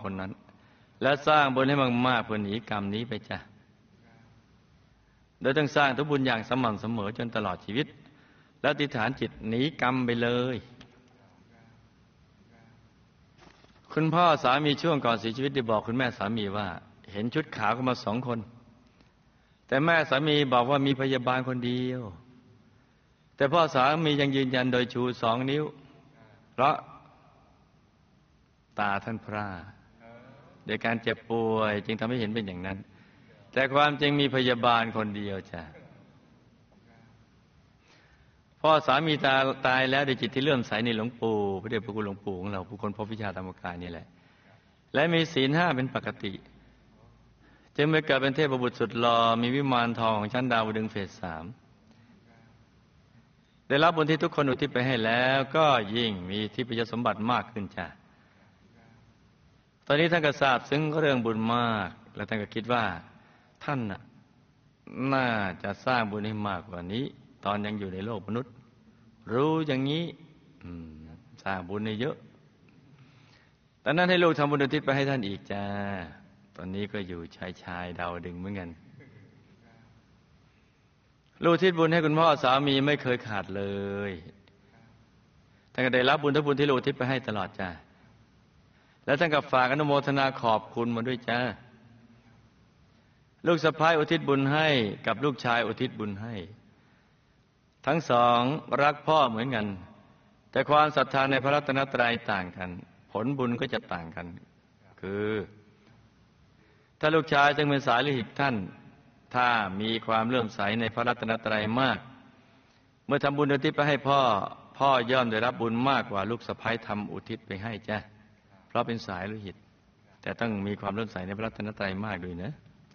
คนนั้นและสร้างบุญให้มากๆเพื่อหนีกรรมนี้ไปจ้ะโดยต้องสร้างทุกบุญอย่างสม่ำเสมอจนตลอดชีวิตและอธิษฐานจิตหนีกรรมไปเลยคุณพ่อสามีช่วงก่อนเสียชีวิตได้บอกคุณแม่สามีว่าเห็นชุดขาวเข้ามา2 คนแต่แม่สามีบอกว่ามีพยาบาลคนเดียวแต่พ่อสามียังยืนยันโดยชู2 นิ้วเพราะตาท่านพร่าโดยการเจ็บป่วยจึงทำให้เห็นเป็นอย่างนั้นแต่ความจริงมีพยาบาลคนเดียวจ้ะพ่อสามีตายแล้วด้วยจิตที่เลื่อมใสในหลวงปู่พระเดชพระคุณหลวงปู่ของเราผู้คนพบวิชาธรรมกายนี่แหละและมีศีล 5เป็นปกติจึงไม่เกิดเป็นเทพบุตรสุดหล่อมีวิมานทองของชั้นดาวดึงส์เฟส 3ได้รับบุญที่ทุกคนอุทิศไปให้แล้วก็ยิ่งมีทิพยสมบัติมากขึ้นจ้ะตอนนี้ท่านก็ทราบซึ้งเรื่องบุญมากและท่านก็คิดว่าท่านน่าจะสร้างบุญให้มากกว่านี้ตอนยังอยู่ในโลกมนุษย์รู้อย่างนี้สร้างบุญให้เยอะตอนนั้นให้ลูกทำบุญอุทิศไปให้ท่านอีกจ้าตอนนี้ก็อยู่ชายดาวดึงส์เหมือนกันลูกอุทิศบุญให้คุณพ่อสามีไม่เคยขาดเลยท่านก็ได้รับบุญทุกบุญที่ลูกอุทิศไปให้ตลอดจ้าแล้วท่านก็ฝากอนุโมทนาขอบคุณมาด้วยจ้าลูกสะใภ้อุทิศบุญให้กับลูกชายอุทิศบุญให้ทั้งสองรักพ่อเหมือนกันแต่ความศรัทธาในพระรัตนตรัยต่างกันผลบุญก็จะต่างกันคือถ้าลูกชายซึ่งเป็นสายโลหิตท่านถ้ามีความเลื่อมใสในพระรัตนตรัยมากเมื่อทำบุญอุทิศไปให้พ่อย่อมได้รับบุญมากกว่าลูกสะใภ้ทำอุทิศไปให้จ้ะเพราะเป็นสายโลหิตแต่ต้องมีความเลื่อมใสในพระรัตนตรัยมากด้วยนะ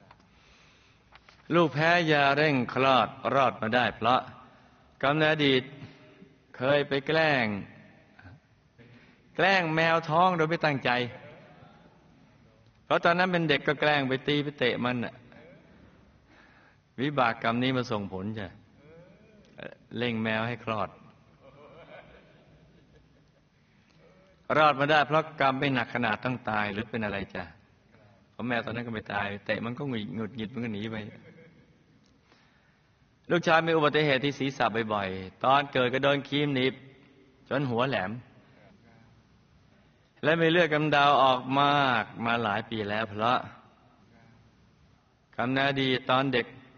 ลูกแพ้ยาเร่งคลอดรอดมาได้เพราะกรรมในอดีตเคยไปแกล้งแมวท้องโดยไม่ตั้งใจเพราะตอนนั้นเป็นเด็กก็แกล้งไปตีไปเตะมันวิบากกรรมนี้มาส่งผลจ้ะเร่งแมวให้คลอดรอดมาได้เพราะกรรมไม่หนักขนาดต้องตายหรือเป็นอะไรจ้ะเพราะแมวตอนนั้นก็ไม่ตายเตะมันก็หงุดหงิดมันก็หนีไปลูกชายมีอุบัติเหตุที่ศีรษะบ่อยๆตอนเกิดก็โดนครีมหนีบจนหัวแหลมและมีเลือดกำเดาออกมากมาหลายปีแล้วเพราะกรรมในอดีตตอน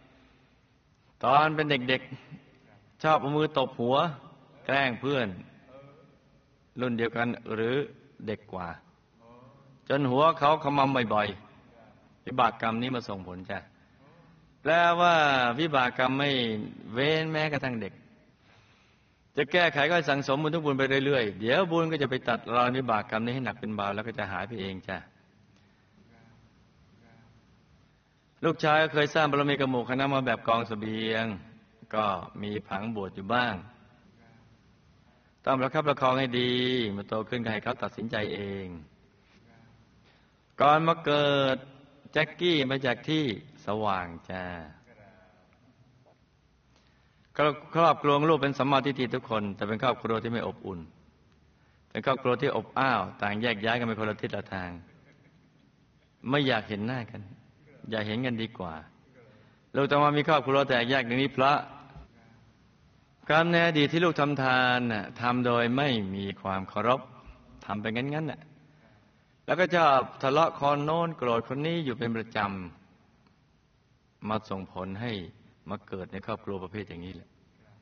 เป็นเด็กๆชอบเอามือตบหัวแกล้งเพื่อนรุ่นเดียวกันหรือเด็กกว่าจนหัวเขาขมำบ่อยๆวิบากกรรมนี้มาส่งผลจ้ะแปลว่าวิบากกรรมไม่เว้นแม้กระทั่งเด็กจะแก้ไขก็สั่งสมบุญทุกบุญไปเรื่อยๆเดี๋ยวบุญก็จะไปตัดรอนวิบากกรรมนี้ให้หนักเป็นเบาแล้วก็จะหายไปเองจ้ะลูกชายก็เคยสร้างบารมีกับหมู่คณะมาแบบกองเสบียงก็มีผังบวชอยู่บ้างต้องประคับประคองให้ดีเมื่อโตขึ้นก็ให้เขาตัดสินใจเองก่อนมาเกิดแจ็คกี้มาจากที่สว่างจ้าครอบครัวลูกเป็นสัมมาทิฏฐิทุกคนแต่เป็นครอบครัวที่ไม่อบอุ่นเป็นครอบครัวที่อบอ้าวต่างแยกย้ายกันไปคนละทิศละทางไม่อยากเห็นหน้ากันอย่าเห็นกันดีกว่าลูกต้องมามีครอบครัวแตกแยกอย่างนี้เพราะกรรมในอดีตที่ลูกทำทานทำโดยไม่มีความเคารพทำไปงั้นแล้วก็จะทะเลาะคนโน้นโกรธคนนี้อยู่เป็นประจำมาส่งผลให้มาเกิดในครอบครัวประเภทอย่างนี้แหละ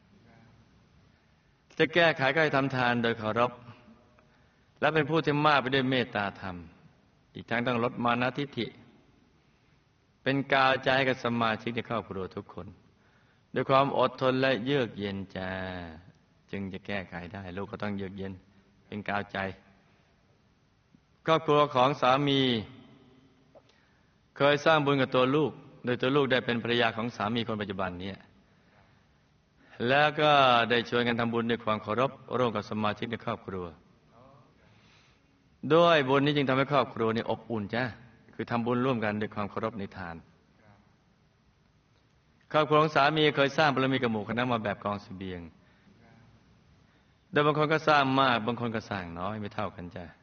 จะแก้ไขก็ให้ทำทานโดยเคารพและเป็นผู้ที่มากไปด้วยเมตตาธรรมอีกทั้งต้องลดมานะทิฏฐิเป็นกาวใจกับสมาชิกในครอบครัวทุกคนด้วยความอดทนและเยือกเย็นจ้าจึงจะแก้ไขได้ลูกก็ต้องเยือกเย็นเป็นกาวใจครอบครัวของสามีเคยสร้างบุญกับตัวลูกโดยตัวลูกได้เป็นภรรยาของสามีคนปัจจุบันนี้แล้วก็ได้ช่วยกันทำบุญด้วยความเคารพร่วมกับสมาชิกในครอบครัวด้วยบุญนี้จึงทำให้ครอบครัวนี้อบอุ่นจ้าคือทำบุญร่วมกันด้วยความเคารพในทานครอบครัวของสามีเคยสร้างบารมีกับหมู่คณะมาแบบกองเสบียงโดยบางคนก็สร้างมากบางคนก็สร้างน้อยไม่เท่ากันจ้ะ